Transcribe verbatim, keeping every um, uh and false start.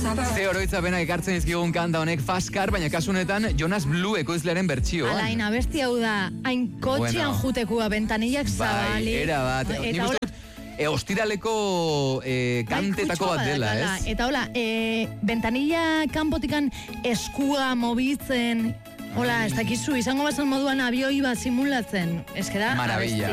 Ze oroitzapena ekartzen izkigun kanta honek Faskar, baina kasunetan Jonas Blue ekoizlearen bertsioan. Alain, abesti hau da, hain kotxean bueno. Jutekua, bentanillak zabali. Bai, era bat. Eta hola, e, ostiraleko e, kantetako bat dela, ez? Eta hola, e, bentanilla kanpotikan eskua mobitzen, hola, ez dakizu, izango bazan moduan abioi bat simulatzen. Ez que da, maravilla.